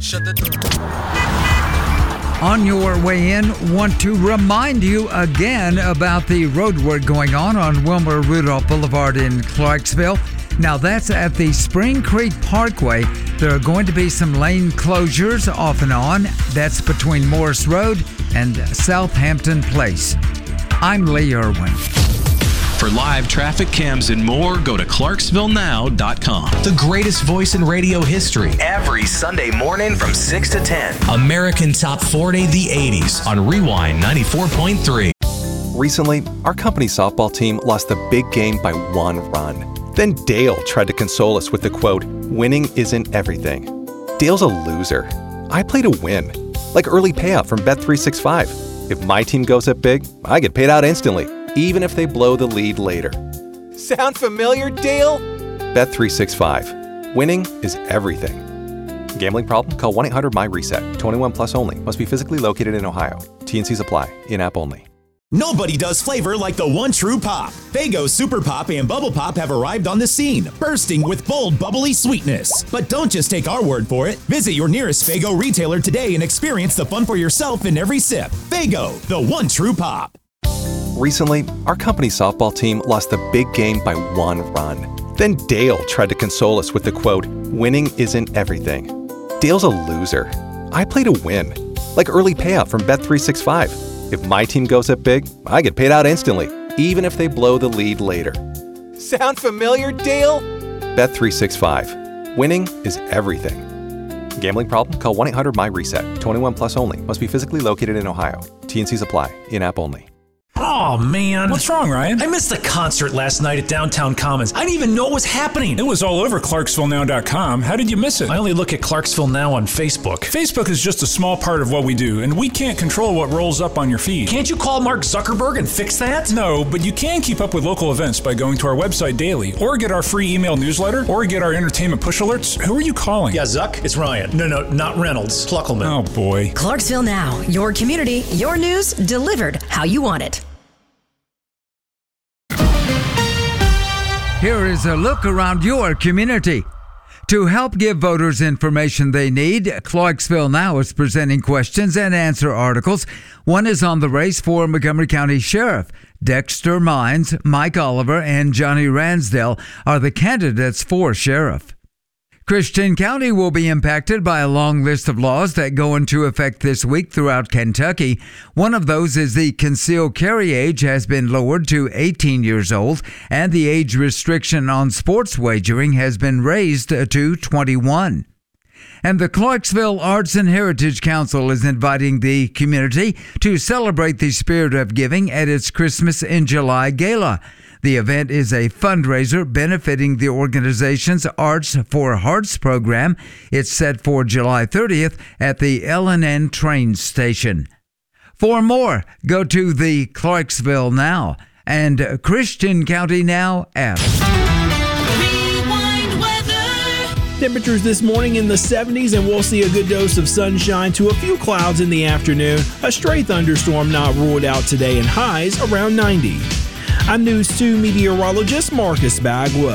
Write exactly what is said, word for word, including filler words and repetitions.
Shut the door. On your way in, want to remind you again about the road work going on on Wilmer Rudolph Boulevard in Clarksville. Now that's at the Spring Creek Parkway. There are going to be some lane closures off and on. That's between Morris Road and Southampton Place. I'm Lee Irwin. For live traffic cams and more, go to clarksville now dot com. The greatest voice in radio history. Every Sunday morning from six to ten. American Top forty, the eighties on Rewind ninety-four point three. Recently, our company softball team lost the big game by one run. Then Dale tried to console us with the quote, "Winning isn't everything." Dale's a loser. I play to win. Like early payout from Bet three sixty-five. If my team goes up big, I get paid out instantly, even if they blow the lead later. Sound familiar, Dale? Bet three sixty-five. Winning is everything. Gambling problem? Call one eight hundred M Y reset. twenty-one plus only. Must be physically located in Ohio. T N Cs apply. In-app only. Nobody does flavor like the one true pop. Faygo Super Pop and Bubble Pop have arrived on the scene, bursting with bold, bubbly sweetness. But don't just take our word for it. Visit your nearest Faygo retailer today and experience the fun for yourself in every sip. Faygo, the one true pop. Recently, our company softball team lost the big game by one run. Then Dale tried to console us with the quote, "Winning isn't everything." Dale's a loser. I play to win. Like early payout from Bet three sixty-five. If my team goes up big, I get paid out instantly, even if they blow the lead later. Sound familiar, Dale? Bet three sixty-five. Winning is everything. Gambling problem? Call one eight hundred M Y reset. twenty-one plus only. Must be physically located in Ohio. T N Cs apply. In-app only. Oh, man. What's wrong, Ryan? I missed the concert last night at Downtown Commons. I didn't even know it was happening. It was all over clarksville now dot com. How did you miss it? I only look at Clarksville Now on Facebook. Facebook is just a small part of what we do, and we can't control what rolls up on your feed. Can't you call Mark Zuckerberg and fix that? No, but you can keep up with local events by going to our website daily, or get our free email newsletter, or get our entertainment push alerts. Who are you calling? Yeah, Zuck, it's Ryan. No, no, not Reynolds. Pluckelman. Oh, boy. Clarksville Now, your community, your news, delivered how you want it. Here is a look around your community. To help give voters information they need, Clarksville Now is presenting questions and answer articles. One is on the race for Montgomery County Sheriff. Dexter Mines, Mike Oliver, and Johnny Ransdell are the candidates for sheriff. Christian County will be impacted by a long list of laws that go into effect this week throughout Kentucky. One of those is the concealed carry age has been lowered to eighteen years old, and the age restriction on sports wagering has been raised to twenty-one. And the Clarksville Arts and Heritage Council is inviting the community to celebrate the spirit of giving at its Christmas in July gala. The event is a fundraiser benefiting the organization's Arts for Hearts program. It's set for July thirtieth at the L and N train station. For more, go to the Clarksville Now and Christian County Now app. Temperatures this morning in the seventies, and we'll see a good dose of sunshine to a few clouds in the afternoon. A stray thunderstorm not ruled out today, and highs around ninety. I'm News two meteorologist Marcus Bagwell.